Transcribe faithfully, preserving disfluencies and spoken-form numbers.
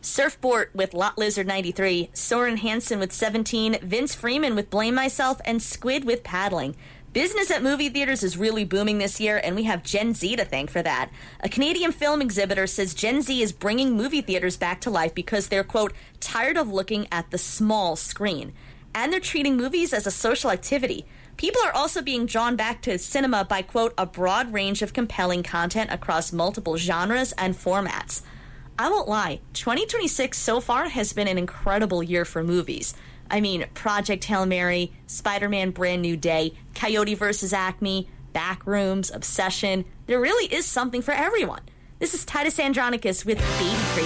Surfboard with Lot Lizard ninety-three, Soren Hansen with seventeen, Vince Freeman with Blame Myself, and Squid with Paddling. Business at movie theaters is really booming this year, and we have Gen Z to thank for that. A Canadian film exhibitor says Gen Z is bringing movie theaters back to life because they're, quote, tired of looking at the small screen. And they're treating movies as a social activity. People are also being drawn back to cinema by, quote, a broad range of compelling content across multiple genres and formats. I won't lie, twenty twenty-six so far has been an incredible year for movies. I mean, Project Hail Mary, Spider-Man Brand New Day, Coyote versus Acme, Backrooms, Obsession. There really is something for everyone. This is Titus Andronicus with Baby Crazy.